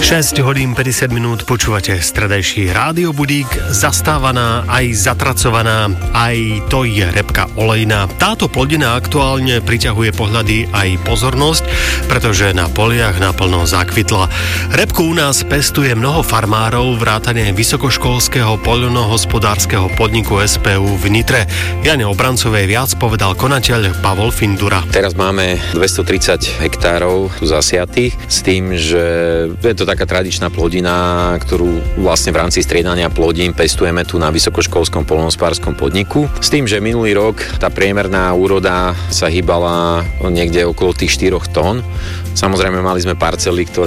6 hodín 50 minút počúvate stredajší rádiobudík, zastávaná aj zatracovaná, aj to je repka olejná. Táto plodina aktuálne priťahuje pohľady aj pozornosť, pretože na poliach naplno zakvitla. Repku u nás pestuje mnoho farmárov, vrátane vysokoškolského poľnohospodárskeho podniku SPU v Nitre. Jane Obrancovej viac povedal konateľ Pavol Findura. Teraz máme 230 hektárov tu zasiatých s tým, že je to taká tradičná plodina, ktorú vlastne v rámci striedania plodín pestujeme tu na vysokoškolskom poľnohospodárskom podniku. S tým, že minulý rok tá priemerná úroda sa hýbala niekde okolo tých 4 tón. Samozrejme mali sme parcely, ktoré